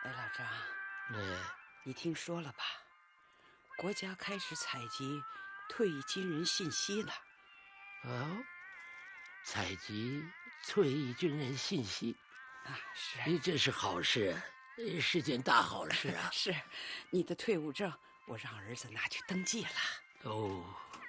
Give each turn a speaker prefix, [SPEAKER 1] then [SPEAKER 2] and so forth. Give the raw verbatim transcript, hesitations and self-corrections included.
[SPEAKER 1] 哎，老张，
[SPEAKER 2] 嗯，
[SPEAKER 1] 你听说了吧？国家开始采集退役军人信息了。
[SPEAKER 2] 哦，采集退役军人信息
[SPEAKER 1] 啊，是，
[SPEAKER 2] 这是好事，是件大好事啊！
[SPEAKER 1] 是，你的退伍证我让儿子拿去登记了。
[SPEAKER 2] 哦，